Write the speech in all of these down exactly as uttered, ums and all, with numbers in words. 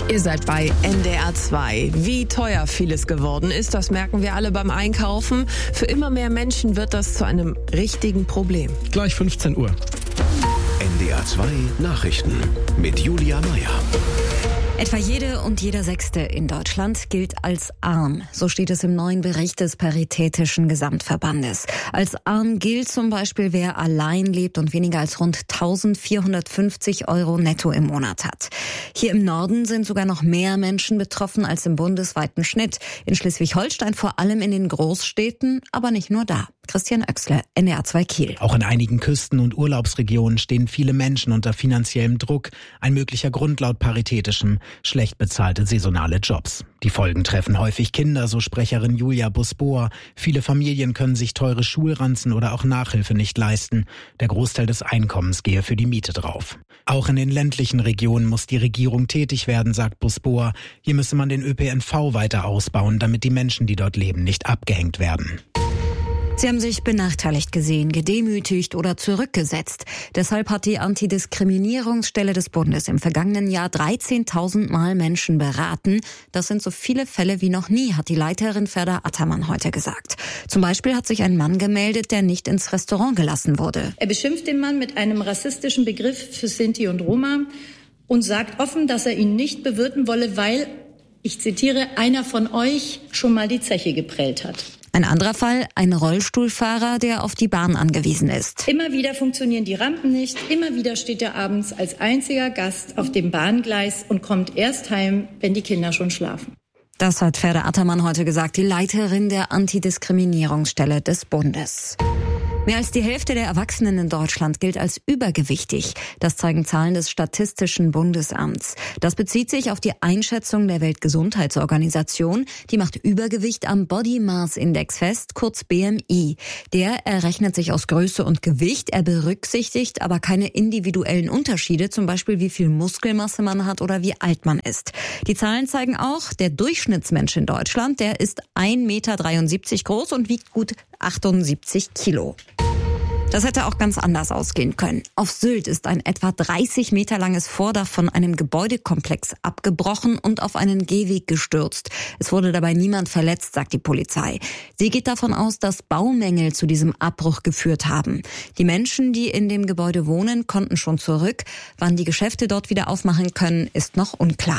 Ihr seid bei N D R zwei. Wie teuer vieles geworden ist, das merken wir alle beim Einkaufen. Für immer mehr Menschen wird das zu einem richtigen Problem. Gleich fünfzehn Uhr. N D R zwei Nachrichten mit Julia Meyer. Etwa jede und jeder Sechste in Deutschland gilt als arm. So steht es im neuen Bericht des Paritätischen Gesamtverbandes. Als arm gilt zum Beispiel, wer allein lebt und weniger als rund eintausendvierhundertfünfzig Euro netto im Monat hat. Hier im Norden sind sogar noch mehr Menschen betroffen als im bundesweiten Schnitt. In Schleswig-Holstein vor allem in den Großstädten, aber nicht nur da. Christian Oechsle, N D R zwei Kiel. Auch in einigen Küsten- und Urlaubsregionen stehen viele Menschen unter finanziellem Druck. Ein möglicher Grund laut Paritätischem: schlecht bezahlte saisonale Jobs. Die Folgen treffen häufig Kinder, so Sprecherin Julia Busbohr. Viele Familien können sich teure Schulranzen oder auch Nachhilfe nicht leisten. Der Großteil des Einkommens gehe für die Miete drauf. Auch in den ländlichen Regionen muss die Regierung tätig werden, sagt Busbohr. Hier müsse man den Ö P N V weiter ausbauen, damit die Menschen, die dort leben, nicht abgehängt werden. Sie haben sich benachteiligt gesehen, gedemütigt oder zurückgesetzt. Deshalb hat die Antidiskriminierungsstelle des Bundes im vergangenen Jahr dreizehntausend Mal Menschen beraten. Das sind so viele Fälle wie noch nie, hat die Leiterin Ferda Attermann heute gesagt. Zum Beispiel hat sich ein Mann gemeldet, der nicht ins Restaurant gelassen wurde. Er beschimpft den Mann mit einem rassistischen Begriff für Sinti und Roma und sagt offen, dass er ihn nicht bewirten wolle, weil, ich zitiere, einer von euch schon mal die Zeche geprellt hat. Ein anderer Fall, ein Rollstuhlfahrer, der auf die Bahn angewiesen ist. Immer wieder funktionieren die Rampen nicht. Immer wieder steht er abends als einziger Gast auf dem Bahngleis und kommt erst heim, wenn die Kinder schon schlafen. Das hat Ferda Attermann heute gesagt, die Leiterin der Antidiskriminierungsstelle des Bundes. Mehr als die Hälfte der Erwachsenen in Deutschland gilt als übergewichtig. Das zeigen Zahlen des Statistischen Bundesamts. Das bezieht sich auf die Einschätzung der Weltgesundheitsorganisation. Die macht Übergewicht am Body Mass Index fest, kurz B M I. Der errechnet sich aus Größe und Gewicht. Er berücksichtigt aber keine individuellen Unterschiede, zum Beispiel wie viel Muskelmasse man hat oder wie alt man ist. Die Zahlen zeigen auch, der Durchschnittsmensch in Deutschland, der ist ein Meter dreiundsiebzig groß und wiegt gut achtundsiebzig Kilo. Das hätte auch ganz anders ausgehen können. Auf Sylt ist ein etwa dreißig Meter langes Vordach von einem Gebäudekomplex abgebrochen und auf einen Gehweg gestürzt. Es wurde dabei niemand verletzt, sagt die Polizei. Sie geht davon aus, dass Baumängel zu diesem Abbruch geführt haben. Die Menschen, die in dem Gebäude wohnen, konnten schon zurück. Wann die Geschäfte dort wieder aufmachen können, ist noch unklar.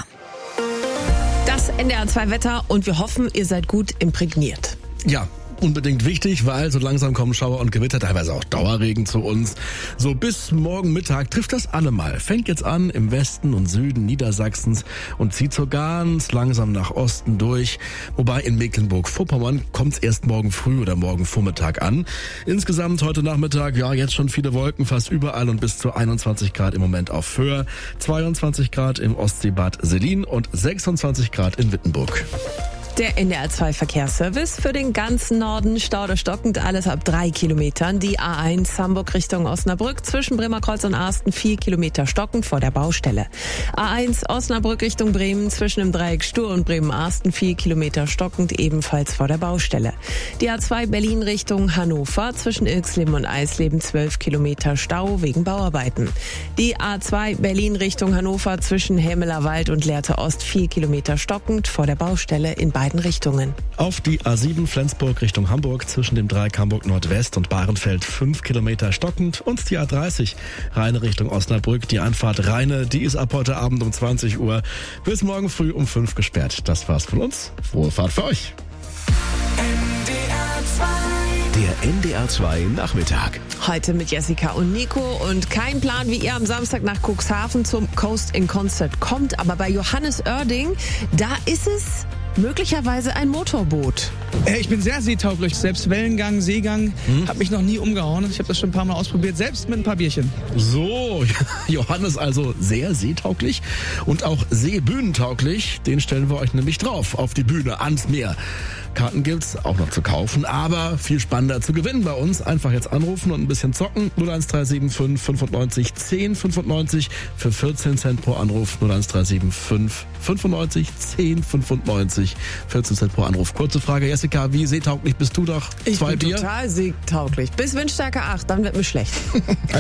Das N D R zwei Wetter und wir hoffen, ihr seid gut imprägniert. Ja. Unbedingt wichtig, weil so langsam kommen Schauer und Gewitter, teilweise auch Dauerregen zu uns. So bis morgen Mittag trifft das alle mal. Fängt jetzt an im Westen und Süden Niedersachsens und zieht so ganz langsam nach Osten durch. Wobei in Mecklenburg-Vorpommern kommt es erst morgen früh oder morgen Vormittag an. Insgesamt heute Nachmittag, ja jetzt schon viele Wolken, fast überall und bis zu einundzwanzig Grad im Moment auf Föhr, zweiundzwanzig Grad im Ostseebad Selin und sechsundzwanzig Grad in Wittenburg. Der N D R zwei Verkehrsservice für den ganzen Norden, Stau oder stockend, alles ab drei Kilometern. Die A eins Hamburg Richtung Osnabrück zwischen Bremerkreuz und Arsten vier Kilometer stockend vor der Baustelle. A eins Osnabrück Richtung Bremen zwischen dem Dreieck Stur und Bremen-Arsten vier Kilometer stockend ebenfalls vor der Baustelle. Die A zwei Berlin Richtung Hannover zwischen Ilksleben und Eisleben zwölf Kilometer Stau wegen Bauarbeiten. Die A zwei Berlin Richtung Hannover zwischen Hämeler Wald und Lehrte Ost vier Kilometer stockend vor der Baustelle in beiden Richtungen. Auf die A sieben Flensburg Richtung Hamburg zwischen dem Dreieck Hamburg Nordwest und Bahrenfeld fünf Kilometer stockend und die A dreißig Rheine Richtung Osnabrück. Die Einfahrt Rheine, die ist ab heute Abend um zwanzig Uhr bis morgen früh um fünf gesperrt. Das war's von uns. Frohe Fahrt für euch. Der N D R zwei Nachmittag. Heute mit Jessica und Nico und kein Plan, wie ihr am Samstag nach Cuxhaven zum Coast in Concert kommt. Aber bei Johannes Oerding, da ist es möglicherweise ein Motorboot. Ich bin sehr seetauglich. Selbst Wellengang, Seegang, hm? Hat mich noch nie umgehauen. Ich habe das schon ein paar Mal ausprobiert, selbst mit ein paar Bierchen. So, Johannes also sehr seetauglich und auch seebühnentauglich. Den stellen wir euch nämlich drauf, auf die Bühne, ans Meer. Karten gibt's auch noch zu kaufen, aber viel spannender zu gewinnen bei uns. Einfach jetzt anrufen und ein bisschen zocken. null eins drei sieben fünf fünfundneunzig zehn fünfundneunzig für vierzehn Cent pro Anruf. null eins drei sieben fünf fünfundneunzig zehn fünfundneunzig, vierzehn Cent pro Anruf. Kurze Frage, Jessica, wie seetauglich bist du doch? Ich Zwei bin Bier? total seetauglich. Bis Windstärke acht, dann wird mir schlecht.